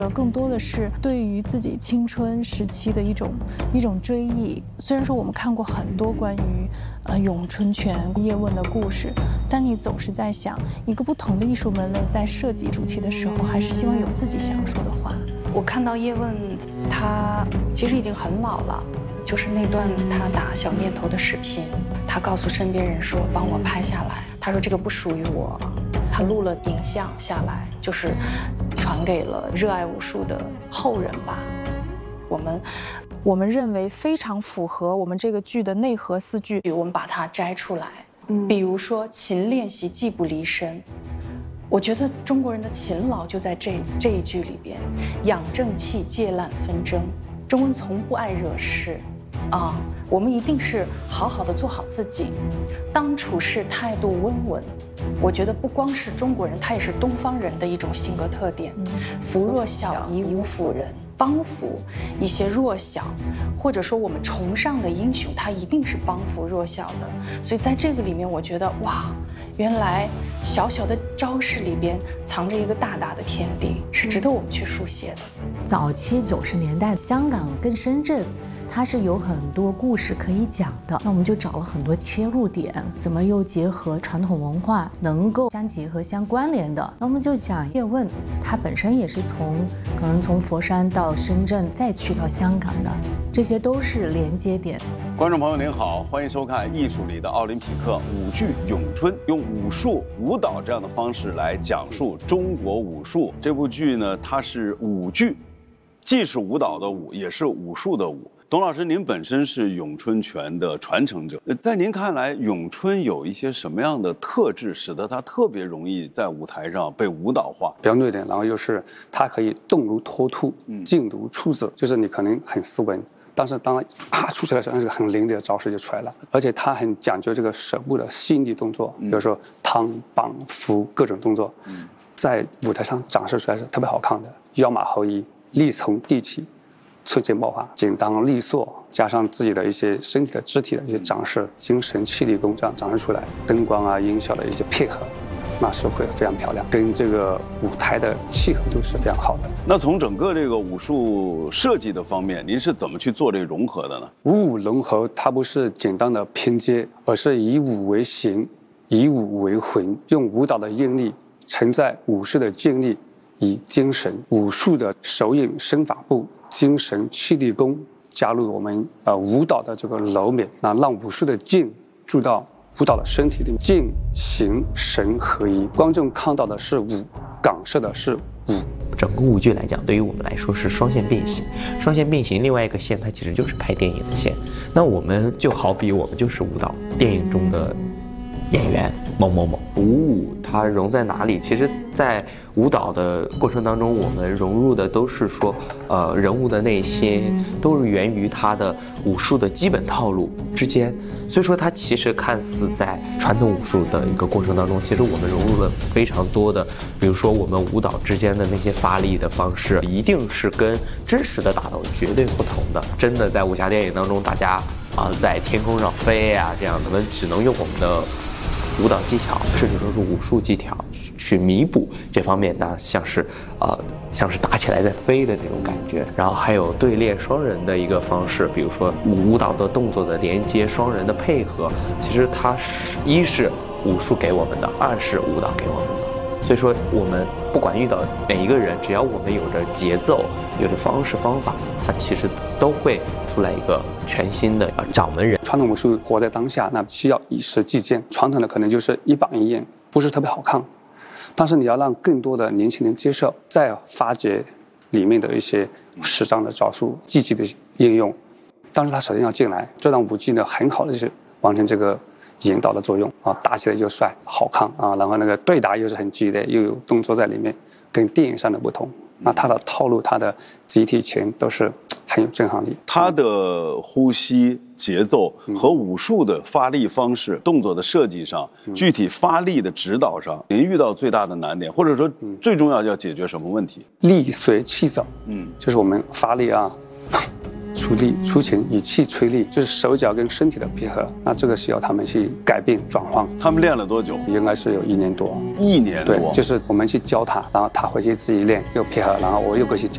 更多的是对于自己青春时期的一种追忆。虽然说我们看过很多关于咏春拳、叶问的故事，但你总是在想，一个不同的艺术门类在设计主题的时候，还是希望有自己想要说的话。 我看到叶问，他其实已经很老了，就是那段他打小念头的视频，他告诉身边人说：“帮我拍下来。”他说这个不属于我。他录了影像下来，就是传给了热爱武术的后人吧。我们认为非常符合我们这个剧的内核4句，我们把它摘出来。比如说勤练习技不离身，我觉得中国人的勤劳就在这一句里边。养正气，戒滥纷争。中文从不爱惹事，我们一定是好好的做好自己，当处事态度温文。我觉得不光是中国人，他也是东方人的一种性格特点。扶弱小夷无辅人，帮扶一些弱小，或者说我们崇尚的英雄，他一定是帮扶弱小的。所以在这个里面，我觉得哇，原来小小的招式里边藏着一个大大的天地，是值得我们去书写的。 早期90年代，香港跟深圳，它是有很多故事可以讲的。那我们就找了很多切入点，怎么又结合传统文化，能够相结合、相关联的。那我们就讲叶问，他本身也是可能从佛山到深圳，再去到香港的，这些都是连接点。 观众朋友您好，欢迎收看《艺术里的奥林匹克》舞剧《咏春》，用武术、舞蹈这样的方式来讲述中国武术。这部剧呢，它是舞剧，既是舞蹈的舞，也是武术的舞。董老师，您本身是咏春拳的传承者，在您看来，咏春有一些什么样的特质，使得它特别容易在舞台上被舞蹈化？ 比较内敛，然后又是它可以动如脱兔，静如处子，就是你可能很斯文，但是当出去的时候，那是个很凌厉的招式就出来了。而且它很讲究这个手部的细腻动作，比如说趟、绑、扶各种动作，在舞台上展示出来是特别好看的，腰马后移，力从地起。促进爆发，紧当利索，加上自己的一些身体的肢体的一些展示，精神气力功这样展示出来，灯光啊、音效的一些配合，那是会非常漂亮，跟这个舞台的契合度是非常好的。 那从整个这个武术设计的方面，您是怎么去做这个融合的呢？ 武融合它不是简单的拼接，而是以武为形，以武为魂，用舞蹈的韵律承载武术的劲力，以精神武术的手影身法步。精神气力功加入我们舞蹈的这个柔美，那让武术的劲注到舞蹈的身体里，劲形神合一，观众看到的是武，感受的是武。 整个舞剧来讲，对于我们来说是双线并行，双线并行，另外一个线它其实就是拍电影的线。那我们就好比我们就是舞蹈电影中的演员某某某。舞它融在哪里？其实在舞蹈的过程当中，我们融入的都是说人物的内心，都是源于他的武术的基本套路之间。所以说它其实看似在传统武术的一个过程当中，其实我们融入了非常多的，比如说我们舞蹈之间的那些发力的方式，一定是跟真实的打斗绝对不同的。真的在武侠电影当中，大家在天空上飞啊这样的，我们只能用我们的舞蹈技巧，甚至说是武术技巧去弥补这方面，那像是打起来在飞的那种感觉。然后还有对练双人的一个方式，比如说舞蹈的动作的连接，双人的配合，其实它一是武术给我们的，二是舞蹈给我们的。所以说我们不管遇到哪一个人，只要我们有着节奏，有着方式方法，它其实都会出来一个全新的掌门人。 传统武术活在当下，那需要以实际见。传统的可能就是一板一眼，不是特别好看，但是你要让更多的年轻人接受，再发掘里面的一些实战的招数、积极的应用。但是他首先要进来，这让武技呢很好的就是完成这个引导的作用啊，打起来就帅好看啊，然后那个对打又是很激烈，又有动作在里面，跟电影上的不同。那它的套路、它的集体拳都是很有震撼力。 它的呼吸节奏和武术的发力方式、动作的设计上，具体发力的指导上，您遇到最大的难点，或者说最重要要解决什么问题？ 力随气走，就是我们发力啊。出力出勤，以气催力，就是手脚跟身体的配合。那这个需要他们去改变转换。 他们练了多久？ 应该是有1年多。 1年多。 对，就是我们去教他，然后他回去自己练，又配合，然后我又过去教。